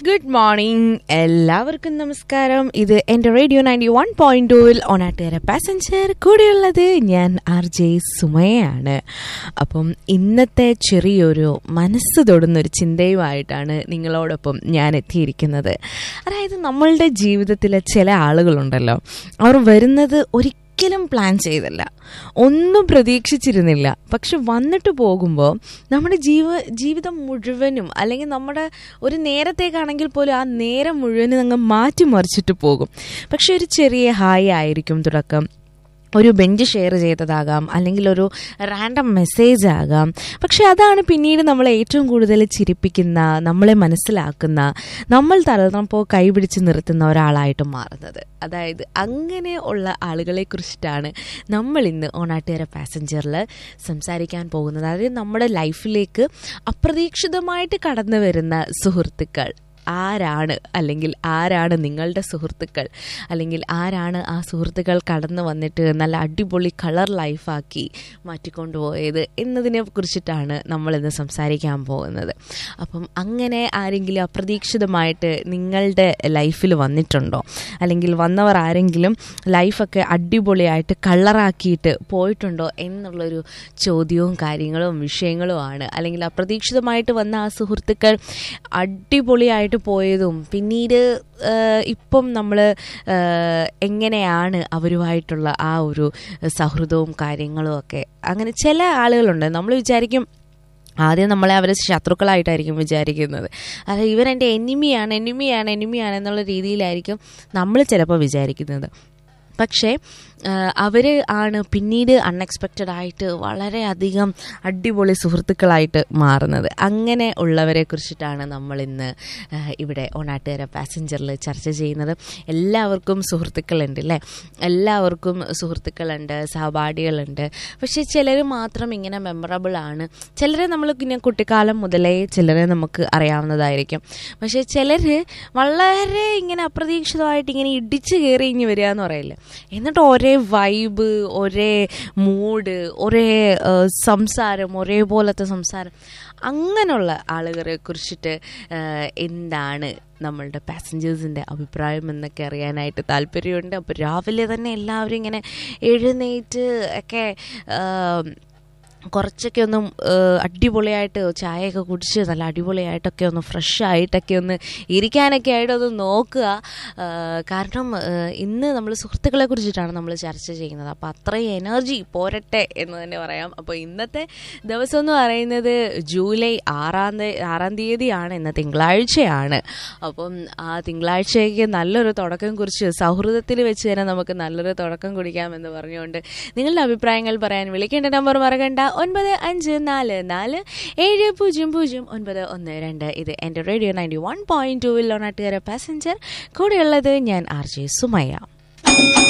Good morning, എല്ലാവർക്കും നമസ്കാരം. ഇത് എൻ്റെ റേഡിയോ 91.2 ഓണാട്ടുകാര പാസഞ്ചർ. കൂടെയുള്ളത് ഞാൻ RJ സുമയാണ്. അപ്പം ഇന്നത്തെ ചെറിയൊരു മനസ്സ് തൊടുന്നൊരു ചിന്തയുമായിട്ടാണ് നിങ്ങളോടൊപ്പം ഞാൻ എത്തിയിരിക്കുന്നത്. അതായത് നമ്മളുടെ ജീവിതത്തിലെ ചില ആളുകളുണ്ടല്ലോ, അവർ വരുന്നത് ഒരിക്കലും പ്ലാൻ ചെയ്തല്ല, ഒന്നും പ്രതീക്ഷിച്ചിരുന്നില്ല. പക്ഷെ വന്നിട്ട് പോകുമ്പോൾ നമ്മുടെ ജീവിതം മുഴുവനും, അല്ലെങ്കിൽ നമ്മുടെ ഒരു നേരത്തേക്കാണെങ്കിൽ പോലും ആ നേരം മുഴുവനും അങ്ങ് മാറ്റിമറിച്ചിട്ട് പോകും. പക്ഷെ ഒരു ചെറിയ ഹായ് ആയിരിക്കും തുടക്കം, ഒരു ബെഞ്ച് ഷെയർ ചെയ്തതാകാം, അല്ലെങ്കിൽ ഒരു റാൻഡം മെസ്സേജ് ആകാം. പക്ഷെ അതാണ് പിന്നീട് നമ്മളെ ഏറ്റവും കൂടുതൽ ചിരിപ്പിക്കുന്ന, നമ്മളെ മനസ്സിലാക്കുന്ന, നമ്മൾ തളർന്നപ്പോൾ കൈപിടിച്ച് നിർത്തുന്ന ഒരാളായിട്ട് മാറുന്നത്. അതായത് അങ്ങനെ ഉള്ള ആളുകളെ കുറിച്ചിട്ടാണ് നമ്മൾ ഇന്ന് ഓണാട്ടുകാര പാസഞ്ചറിൽ സംസാരിക്കാൻ പോകുന്നത്. അതായത് നമ്മുടെ ലൈഫിലേക്ക് അപ്രതീക്ഷിതമായിട്ട് കടന്നു വരുന്ന സുഹൃത്തുക്കൾ ആരാണ്, അല്ലെങ്കിൽ ആരാണ് നിങ്ങളുടെ സുഹൃത്തുക്കൾ, അല്ലെങ്കിൽ ആരാണ് ആ സുഹൃത്തുക്കൾ കടന്നു വന്നിട്ട് നല്ല അടിപൊളി കളർ ലൈഫാക്കി മാറ്റിക്കൊണ്ടുപോയത് എന്നതിനെ കുറിച്ചിട്ടാണ് നമ്മളിന്ന് സംസാരിക്കാൻ പോകുന്നത്. അപ്പം അങ്ങനെ ആരെങ്കിലും അപ്രതീക്ഷിതമായിട്ട് നിങ്ങളുടെ ലൈഫിൽ വന്നിട്ടുണ്ടോ, അല്ലെങ്കിൽ വന്നവർ ആരെങ്കിലും ലൈഫൊക്കെ അടിപൊളിയായിട്ട് കളറാക്കിയിട്ട് പോയിട്ടുണ്ടോ എന്നുള്ളൊരു ചോദ്യവും കാര്യങ്ങളും വിഷയങ്ങളുമാണ്. അല്ലെങ്കിൽ അപ്രതീക്ഷിതമായിട്ട് വന്ന ആ സുഹൃത്തുക്കൾ അടിപൊളിയായിട്ട് പോയതും പിന്നീട് ഇപ്പം നമ്മൾ എങ്ങനെയാണ് അവരുമായിട്ടുള്ള ആ ഒരു സൗഹൃദവും കാര്യങ്ങളും ഒക്കെ. അങ്ങനെ ചില ആളുകളുണ്ട്, നമ്മൾ വിചാരിക്കും ആദ്യം നമ്മളെ അവർ ശത്രുക്കളായിട്ടായിരിക്കും വിചാരിക്കുന്നത്. അതായത് ഇവരെൻ്റെ എനിമിയാണ് എന്നുള്ള രീതിയിലായിരിക്കും നമ്മൾ ചിലപ്പോൾ വിചാരിക്കുന്നത്. പക്ഷേ അവർ ആണ് പിന്നീട് അൺഎക്സ്പെക്റ്റഡ് ആയിട്ട് വളരെയധികം അടിപൊളി സുഹൃത്തുക്കളായിട്ട് മാറുന്നത്. അങ്ങനെ ഉള്ളവരെ കുറിച്ചിട്ടാണ് നമ്മളിന്ന് ഇവിടെ ഓണാട്ടുകാര പാസഞ്ചറിൽ ചർച്ച ചെയ്യുന്നത്. എല്ലാവർക്കും സുഹൃത്തുക്കളുണ്ട് അല്ലേ, എല്ലാവർക്കും സുഹൃത്തുക്കളുണ്ട്, സഹപാഠികളുണ്ട്. പക്ഷേ ചിലർ മാത്രം ഇങ്ങനെ മെമ്മറബിൾ ആണ്. ചിലരെ നമ്മൾ ഇങ്ങനെ കുട്ടിക്കാലം മുതലേ ചിലരെ നമുക്ക് അറിയാവുന്നതായിരിക്കും. പക്ഷേ ചിലർ വളരെ ഇങ്ങനെ അപ്രതീക്ഷിതമായിട്ട് ഇങ്ങനെ ഇടിച്ച് കയറി ഇങ്ങ് വരിക എന്ന് പറയില്ല, എന്നിട്ട് ഒരേ വൈബ്, ഒരേ മൂഡ്, ഒരേ സംസാരം, ഒരേപോലത്തെ സംസാരം. അങ്ങനെയുള്ള ആളുകളെ കുറിച്ചിട്ട് എന്താണ് നമ്മളുടെ പാസഞ്ചേഴ്സിൻ്റെ അഭിപ്രായം എന്നൊക്കെ അറിയാനായിട്ട് താല്പര്യമുണ്ട്. അപ്പോൾ രാവിലെ തന്നെ എല്ലാവരും ഇങ്ങനെ എഴുന്നേറ്റ് ഒക്കെ കുറച്ചൊക്കെ ഒന്ന് അടിപൊളിയായിട്ട് ചായയൊക്കെ കുടിച്ച് നല്ല അടിപൊളിയായിട്ടൊക്കെ ഒന്ന് ഫ്രഷ് ആയിട്ടൊക്കെ ഒന്ന് ഇരിക്കാനൊക്കെ ആയിട്ടൊന്ന് നോക്കുക. കാരണം ഇന്ന് നമ്മൾ സുഹൃത്തുക്കളെ കുറിച്ചിട്ടാണ് നമ്മൾ ചർച്ച ചെയ്യുന്നത്. അപ്പോൾ അത്രയും എനർജി പോരട്ടെ എന്ന് തന്നെ പറയാം. അപ്പോൾ ഇന്നത്തെ ദിവസം എന്ന് പറയുന്നത് ജൂലൈ 6 തീയതിയാണ്, ഇന്ന് തിങ്കളാഴ്ചയാണ്. അപ്പം ആ തിങ്കളാഴ്ചയ്ക്ക് നല്ലൊരു തുടക്കം കുറിച്ച് സൗഹൃദത്തിൽ വെച്ച് തന്നെ നമുക്ക് നല്ലൊരു തുടക്കം കുറിക്കാമെന്ന് പറഞ്ഞുകൊണ്ട് നിങ്ങളുടെ അഭിപ്രായങ്ങൾ പറയാൻ വിളിക്കേണ്ട നമ്പർ മറക്കണ്ട, 9554700912. ഇത് എൻ്റെ റേഡിയോ 91.2 ഓണാട്ടുകാര പാസഞ്ചർ. കൂടെയുള്ളത് ഞാൻ RJ സുമയ്യ.